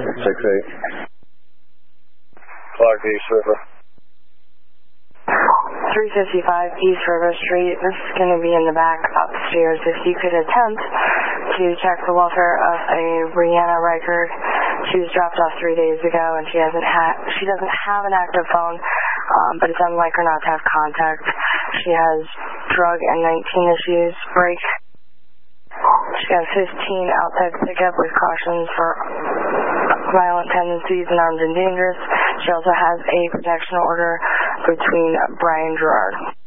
6-8. Clark East River. 355 East River Street. This is going to be in the back upstairs. If you could attempt to check the welfare of a Brianna Reichert. She was dropped off 3 days ago, and she doesn't have an active phone, but it's unlike her not to have contact. She has drug and 19 issues. Break. She got 15 outside pickup with cautions for violent tendencies and armed and dangerous. She also has a protection order between Brian Gerard.